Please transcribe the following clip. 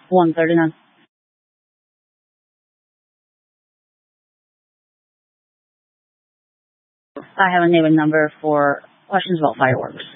139. I have a name and number for questions about fireworks.